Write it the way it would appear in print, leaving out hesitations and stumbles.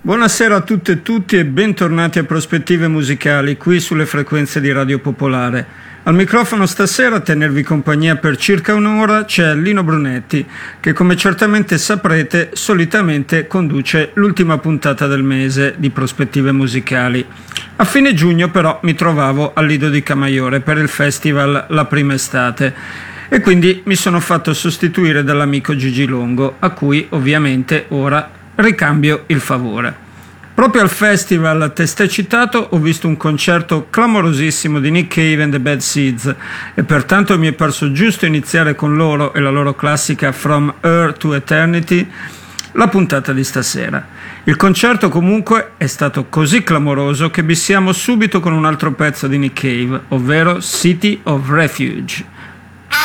Buonasera a tutte e tutti e bentornati a Prospettive Musicali qui sulle frequenze di Radio Popolare. Al microfono stasera a tenervi compagnia per circa un'ora c'è Lino Brunetti che, come certamente saprete, solitamente conduce l'ultima puntata del mese di Prospettive Musicali. A fine giugno però mi trovavo al Lido di Camaiore per il festival La Prima Estate e quindi mi sono fatto sostituire dall'amico Gigi Longo, a cui ovviamente ora ricambio il favore. Proprio al festival testé citato ho visto un concerto clamorosissimo di Nick Cave and the Bad Seeds e pertanto mi è parso giusto iniziare con loro e la loro classica From Earth to Eternity la puntata di stasera. Il concerto comunque è stato così clamoroso che bissiamo subito con un altro pezzo di Nick Cave, ovvero City of Refuge.